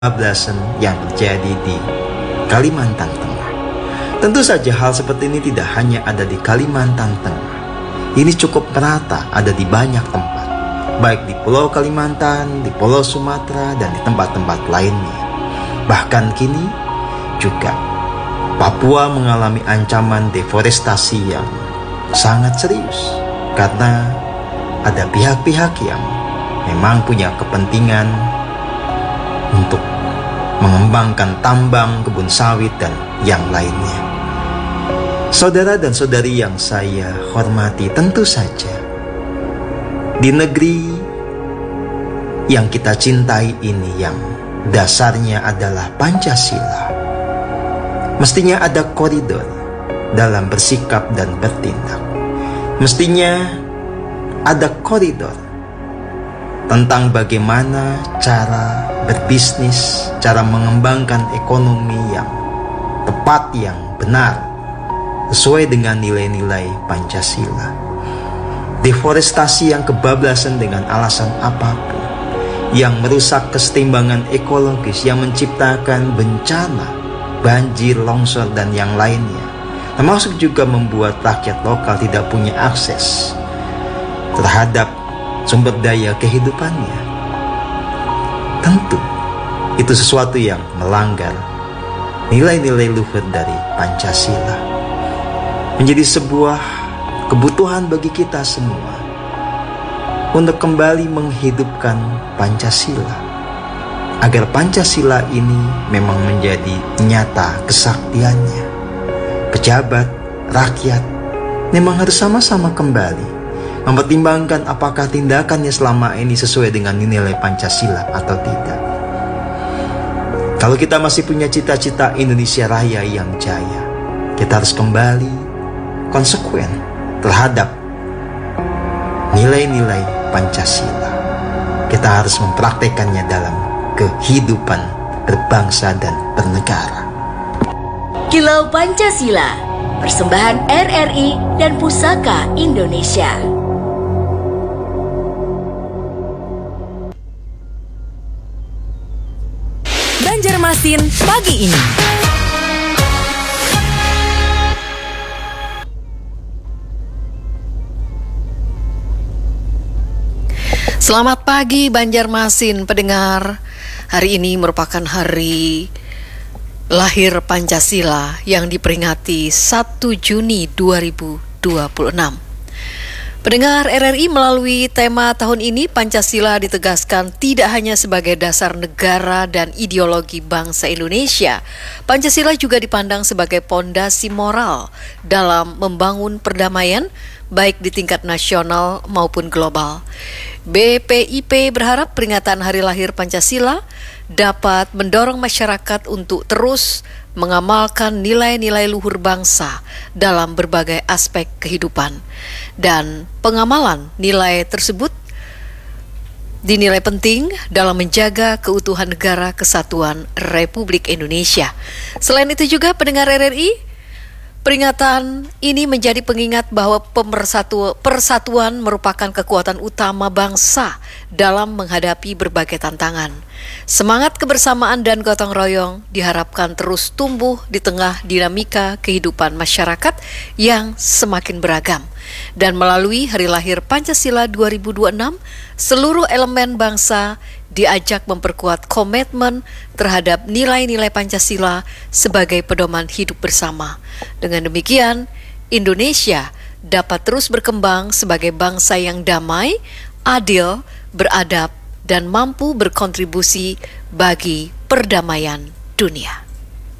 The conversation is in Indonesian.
kebablasan yang terjadi di Kalimantan Tengah. Tentu saja hal seperti ini tidak hanya ada di Kalimantan Tengah. Ini cukup merata ada di banyak tempat, baik di Pulau Kalimantan, di Pulau Sumatera, dan di tempat-tempat lainnya. Bahkan kini juga Papua mengalami ancaman deforestasi yang sangat serius karena ada pihak-pihak yang memang punya kepentingan untuk mengembangkan tambang, kebun sawit, dan yang lainnya. Saudara dan saudari yang saya hormati, tentu saja di negeri yang kita cintai ini, yang dasarnya adalah Pancasila, mestinya ada koridor dalam bersikap dan bertindak. Mestinya ada koridor tentang bagaimana cara berbisnis, cara mengembangkan ekonomi yang tepat, yang benar, sesuai dengan nilai-nilai Pancasila. Deforestasi yang kebablasan dengan alasan apapun, yang merusak kesetimbangan ekologis, yang menciptakan bencana, banjir, longsor, dan yang lainnya, termasuk juga membuat rakyat lokal tidak punya akses terhadap sumber daya kehidupannya. Tentu itu sesuatu yang melanggar nilai-nilai luhur dari Pancasila. Menjadi sebuah kebutuhan bagi kita semua untuk kembali menghidupkan Pancasila, agar Pancasila ini memang menjadi nyata kesaktiannya. Pejabat, rakyat memang harus sama-sama kembali mempertimbangkan apakah tindakannya selama ini sesuai dengan nilai Pancasila atau tidak. Kalau kita masih punya cita-cita Indonesia Raya yang jaya, kita harus kembali konsekuen terhadap nilai-nilai Pancasila. Kita harus mempraktekannya dalam kehidupan berbangsa dan bernegara. Kilau Pancasila, persembahan RRI dan Pusaka Indonesia. Banjarmasin pagi ini. Selamat pagi Banjarmasin pendengar. Hari ini merupakan hari lahir Pancasila yang diperingati 1 Juni 2026. Pendengar RRI, melalui tema tahun ini, Pancasila ditegaskan tidak hanya sebagai dasar negara dan ideologi bangsa Indonesia. Pancasila juga dipandang sebagai pondasi moral dalam membangun perdamaian, baik di tingkat nasional maupun global. BPIP berharap peringatan Hari Lahir Pancasila dapat mendorong masyarakat untuk terus mengamalkan nilai-nilai luhur bangsa dalam berbagai aspek kehidupan. Dan pengamalan nilai tersebut dinilai penting dalam menjaga keutuhan negara kesatuan Republik Indonesia. Selain itu juga pendengar RRI, peringatan ini menjadi pengingat bahwa persatuan merupakan kekuatan utama bangsa dalam menghadapi berbagai tantangan. Semangat kebersamaan dan gotong royong diharapkan terus tumbuh di tengah dinamika kehidupan masyarakat yang semakin beragam. Dan melalui Hari Lahir Pancasila 2026, seluruh elemen bangsa diajak memperkuat komitmen terhadap nilai-nilai Pancasila sebagai pedoman hidup bersama. Dengan demikian, Indonesia dapat terus berkembang sebagai bangsa yang damai, adil, beradab, dan mampu berkontribusi bagi perdamaian dunia.